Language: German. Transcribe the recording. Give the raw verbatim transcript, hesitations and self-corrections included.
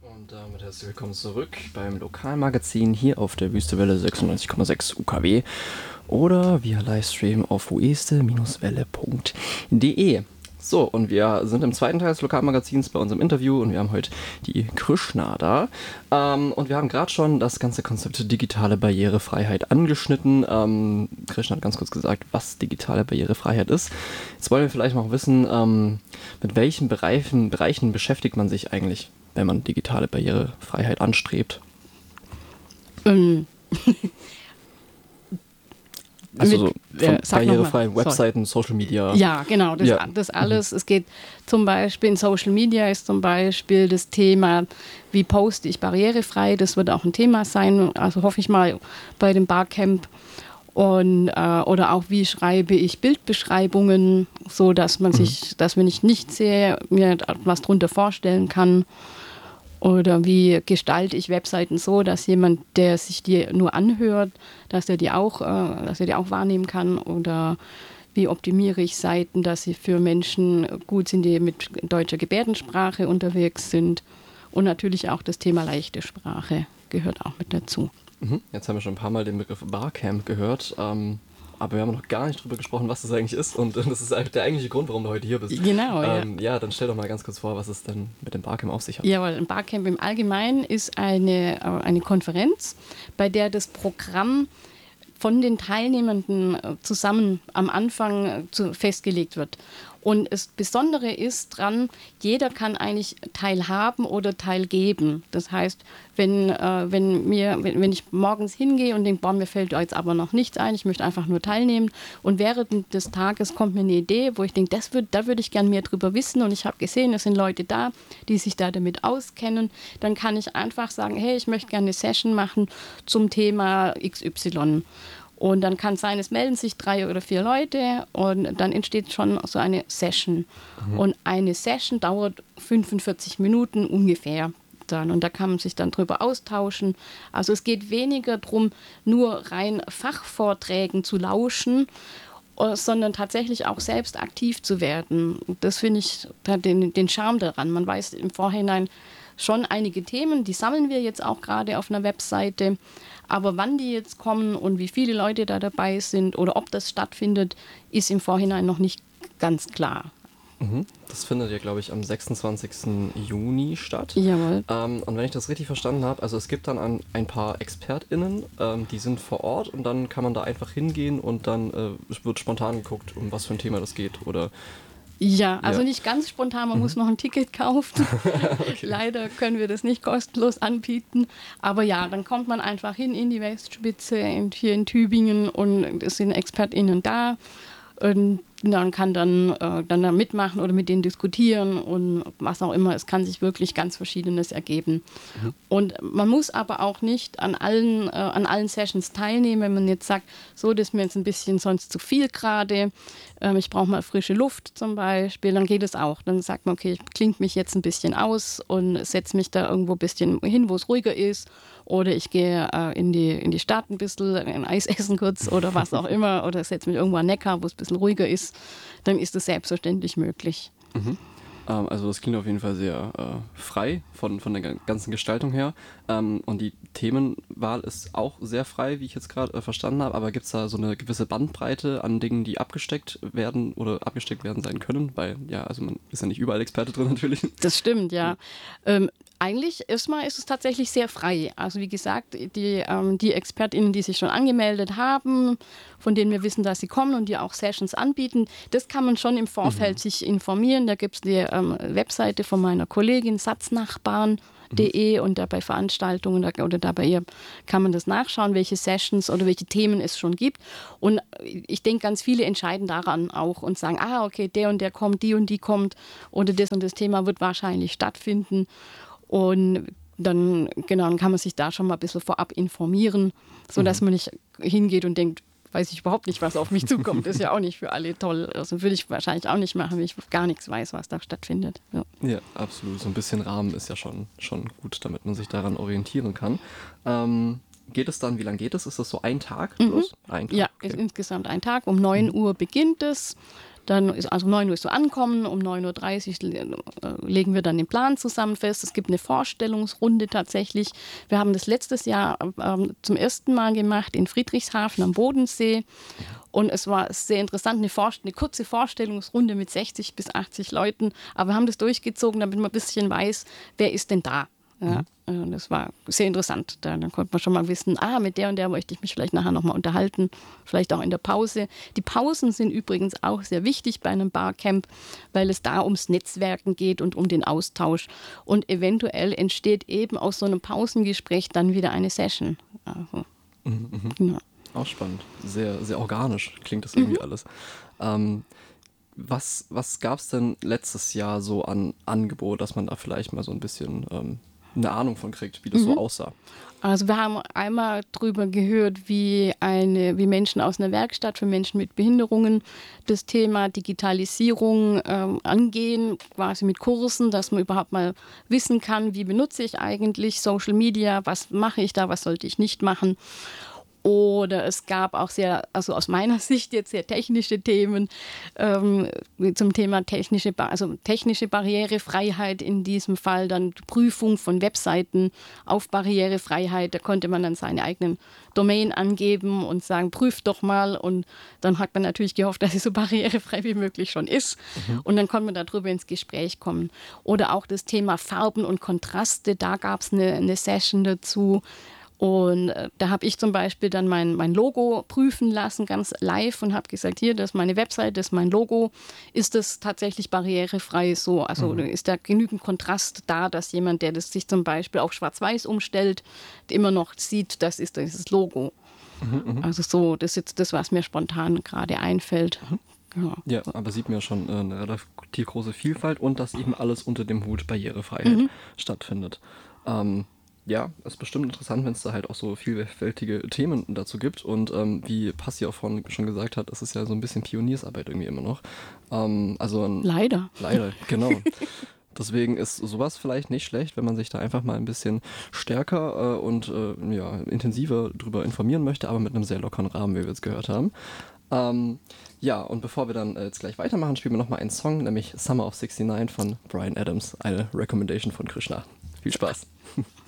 Und damit herzlich willkommen zurück beim Lokalmagazin hier auf der Wüstewelle sechsundneunzig Komma sechs U K W oder via Livestream auf weste Welle Punkt de. So, und wir sind im zweiten Teil des Lokalmagazins bei unserem Interview und wir haben heute die Krishna da. Ähm, und wir haben gerade schon das ganze Konzept digitale Barrierefreiheit angeschnitten. Ähm, Krishna hat ganz kurz gesagt, was digitale Barrierefreiheit ist. Jetzt wollen wir vielleicht noch wissen, ähm, mit welchen Bereichen, Bereichen beschäftigt man sich eigentlich, wenn man digitale Barrierefreiheit anstrebt? Ähm. Also so Mit, von äh, sag barrierefreien noch mal. Webseiten, Social Media. Ja, genau, das, Ja. das alles. Mhm. Es geht zum Beispiel in Social Media ist zum Beispiel das Thema, wie poste ich barrierefrei. Das wird auch ein Thema sein, also hoffe ich mal bei dem Barcamp. Und, äh, oder auch, wie schreibe ich Bildbeschreibungen, so dass man mhm. sich, dass wenn ich nicht sehe, mir was drunter vorstellen kann. Oder wie gestalte ich Webseiten so, dass jemand, der sich die nur anhört, dass er die auch, äh, dass er die auch wahrnehmen kann? Oder wie optimiere ich Seiten, dass sie für Menschen gut sind, die mit deutscher Gebärdensprache unterwegs sind? Und natürlich auch das Thema leichte Sprache gehört auch mit dazu. Mhm. Jetzt haben wir schon ein paar Mal den Begriff Barcamp gehört. Ähm Aber wir haben noch gar nicht drüber gesprochen, was das eigentlich ist. Und das ist der eigentliche Grund, warum du heute hier bist. Genau, ähm, ja. Ja, dann stell doch mal ganz kurz vor, was es denn mit dem Barcamp auf sich hat. Jawohl, ein Barcamp im Allgemeinen ist eine, eine Konferenz, bei der das Programm von den Teilnehmenden zusammen am Anfang zu, festgelegt wird. Und das Besondere ist dran, jeder kann eigentlich teilhaben oder teilgeben. Das heißt, wenn, äh, wenn, mir, wenn, wenn ich morgens hingehe und denke, boah, mir fällt jetzt aber noch nichts ein, ich möchte einfach nur teilnehmen und während des Tages kommt mir eine Idee, wo ich denke, das würd, da würde ich gerne mehr drüber wissen und ich habe gesehen, es sind Leute da, die sich da damit auskennen, dann kann ich einfach sagen, hey, ich möchte gerne eine Session machen zum Thema X Y. Und dann kann es sein, es melden sich drei oder vier Leute und dann entsteht schon so eine Session. Mhm. Und eine Session dauert fünfundvierzig Minuten ungefähr dann. Und da kann man sich dann drüber austauschen. Also es geht weniger darum, nur rein Fachvorträgen zu lauschen, sondern tatsächlich auch selbst aktiv zu werden. Das finde ich den, den Charme daran. Man weiß im Vorhinein schon einige Themen, die sammeln wir jetzt auch gerade auf einer Webseite. Aber wann die jetzt kommen und wie viele Leute da dabei sind oder ob das stattfindet, ist im Vorhinein noch nicht ganz klar. Mhm. Das findet ja, glaube ich, am sechsundzwanzigsten Juni statt. Jawohl. Ähm, und wenn ich das richtig verstanden habe, also es gibt dann ein, ein paar ExpertInnen, ähm, die sind vor Ort und dann kann man da einfach hingehen und dann äh, wird spontan geguckt, um was für ein Thema das geht, oder... Ja, also ja. nicht ganz spontan, man mhm. muss noch ein Ticket kaufen. Okay. Leider können wir das nicht kostenlos anbieten. Aber ja, dann kommt man einfach hin in die Westspitze in, hier in Tübingen und es sind ExpertInnen da. Und man kann dann, äh, dann da mitmachen oder mit denen diskutieren und was auch immer. Es kann sich wirklich ganz Verschiedenes ergeben. Mhm. Und man muss aber auch nicht an allen, äh, an allen Sessions teilnehmen, wenn man jetzt sagt, so, das ist mir jetzt ein bisschen sonst zu viel gerade. Ähm, ich brauche mal frische Luft zum Beispiel. Dann geht es auch. Dann sagt man, okay, ich klinge mich jetzt ein bisschen aus und setze mich da irgendwo ein bisschen hin, wo es ruhiger ist. Oder ich gehe äh, in, die, in die Stadt ein bisschen, ein Eis essen kurz oder was auch immer. Oder setze mich irgendwo an Neckar, wo es ein bisschen ruhiger ist. Dann ist das selbstverständlich möglich. Mhm. Ähm, also das klingt auf jeden Fall sehr äh, frei von, von der ganzen Gestaltung her. Ähm, und die Themenwahl ist auch sehr frei, wie ich jetzt gerade äh, verstanden habe. Aber gibt es da so eine gewisse Bandbreite an Dingen, die abgesteckt werden oder abgesteckt werden sein können? Weil, ja, also man ist ja nicht überall Experte drin natürlich. Das stimmt, ja. Ähm, eigentlich erstmal ist es tatsächlich sehr frei. Also wie gesagt, die, ähm, die ExpertInnen, die sich schon angemeldet haben, von denen wir wissen, dass sie kommen und die auch Sessions anbieten, das kann man schon im Vorfeld mhm. sich informieren. Da gibt es die ähm, Webseite von meiner Kollegin satznachbarn punkt de mhm. und da bei Veranstaltungen oder da bei ihr kann man das nachschauen, welche Sessions oder welche Themen es schon gibt. Und ich denke, ganz viele entscheiden daran auch und sagen, ah, okay, der und der kommt, die und die kommt oder das und das Thema wird wahrscheinlich stattfinden. Und dann, genau, dann kann man sich da schon mal ein bisschen vorab informieren, sodass mhm. man nicht hingeht und denkt, weiß ich überhaupt nicht, was auf mich zukommt. Das ist ja auch nicht für alle toll. Also würde ich wahrscheinlich auch nicht machen, wenn ich gar nichts weiß, was da stattfindet. Ja, ja, absolut. So ein bisschen Rahmen ist ja schon, schon gut, damit man sich daran orientieren kann. Ähm, geht es dann, wie lange geht es? Ist das so ein Tag? Mhm. Ein Tag? Ja, okay. ist insgesamt ein Tag. Um neun mhm. Uhr beginnt es. Dann ist also neun Uhr ist so ankommen, um neun Uhr dreißig legen wir dann den Plan zusammen fest. Es gibt eine Vorstellungsrunde tatsächlich. Wir haben das letztes Jahr ähm, zum ersten Mal gemacht in Friedrichshafen am Bodensee. Und es war sehr interessant, eine, Vor- eine kurze Vorstellungsrunde mit sechzig bis achtzig Leuten. Aber wir haben das durchgezogen, damit man ein bisschen weiß, wer ist denn da. Ja, mhm. Das war sehr interessant. Da, dann konnte man schon mal wissen, ah, mit der und der möchte ich mich vielleicht nachher nochmal unterhalten, vielleicht auch in der Pause. Die Pausen sind übrigens auch sehr wichtig bei einem Barcamp, weil es da ums Netzwerken geht und um den Austausch. Und eventuell entsteht eben aus so einem Pausengespräch dann wieder eine Session. Also, mhm, mhm. Genau. Auch spannend. Sehr, sehr organisch klingt das irgendwie mhm. alles. Ähm, was was gab es denn letztes Jahr so an Angebot, dass man da vielleicht mal so ein bisschen ähm, eine Ahnung von kriegt, wie das mhm. so aussah? Also wir haben einmal darüber gehört, wie, eine, wie Menschen aus einer Werkstatt für Menschen mit Behinderungen das Thema Digitalisierung ähm, angehen, quasi mit Kursen, dass man überhaupt mal wissen kann, wie benutze ich eigentlich Social Media, was mache ich da, was sollte ich nicht machen. Oder es gab auch sehr, also aus meiner Sicht jetzt sehr technische Themen ähm, zum Thema technische, also technische Barrierefreiheit in diesem Fall, dann die Prüfung von Webseiten auf Barrierefreiheit. Da konnte man dann seine eigenen Domain angeben und sagen, prüft doch mal. Und dann hat man natürlich gehofft, dass sie so barrierefrei wie möglich schon ist. Mhm. Und dann konnte man darüber ins Gespräch kommen. Oder auch das Thema Farben und Kontraste, da gab es eine, eine Session dazu. Und äh, da habe ich zum Beispiel dann mein, mein Logo prüfen lassen, ganz live, und habe gesagt, hier, das ist meine Website, das ist mein Logo. Ist das tatsächlich barrierefrei so? Also mhm. ist da genügend Kontrast da, dass jemand, der das sich zum Beispiel auf schwarz-weiß umstellt, immer noch sieht, das ist dieses Logo. Mhm, also so, das ist jetzt das, was mir spontan gerade einfällt. Mhm. Ja. ja, aber sieht mir schon äh, eine relativ große Vielfalt und dass eben alles unter dem Hut Barrierefreiheit mhm. stattfindet. Ähm, Ja, es ist bestimmt interessant, wenn es da halt auch so vielfältige Themen dazu gibt. Und ähm, wie Passi auch vorhin schon gesagt hat, das ist ja so ein bisschen Pioniersarbeit irgendwie immer noch. Ähm, also ein, leider. Leider, genau. Deswegen ist sowas vielleicht nicht schlecht, wenn man sich da einfach mal ein bisschen stärker äh, und äh, ja, intensiver drüber informieren möchte, aber mit einem sehr lockeren Rahmen, wie wir jetzt gehört haben. Ähm, ja, und bevor wir dann äh, jetzt gleich weitermachen, spielen wir nochmal einen Song, nämlich Summer of sixty-nine von Bryan Adams, eine Recommendation von Krishna. Viel Spaß.